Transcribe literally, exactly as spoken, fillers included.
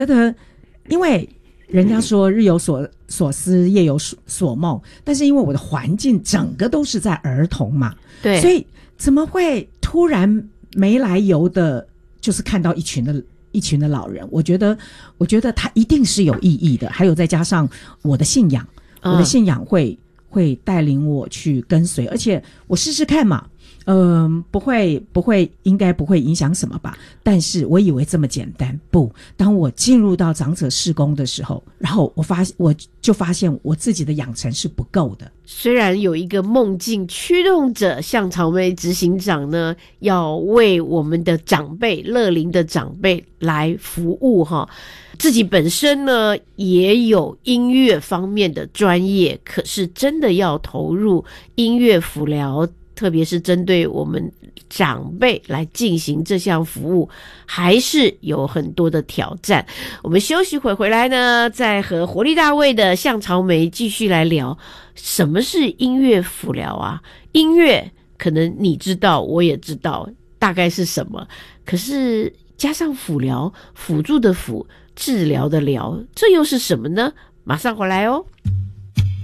觉得，因为人家说日有所所思，夜有所梦，但是因为我的环境整个都是在儿童嘛， 对， 所以怎么会突然没来由的，就是看到一群的一群的老人？我觉得，我觉得他一定是有意义的。还有再加上我的信仰，我的信仰会、嗯、会带领我去跟随，而且我试试看嘛。嗯、呃，不会，不会，应该不会影响什么吧？但是我以为这么简单，不，当我进入到长者事工的时候，然后我发，我就发现我自己的养成是不够的。 虽然有一个梦境驱动者，像草莓执行长呢，要为我们的长辈、乐龄的长辈来服务哈，自己本身呢也有音乐方面的专业，可是真的要投入音乐辅疗，特别是针对我们长辈来进行这项服务，还是有很多的挑战。我们休息会回来呢，再和活力大卫的向朝梅继续来聊什么是音乐辅疗啊。音乐可能你知道，我也知道大概是什么，可是加上辅疗，辅助的辅，治疗的疗，这又是什么呢？马上回来哦。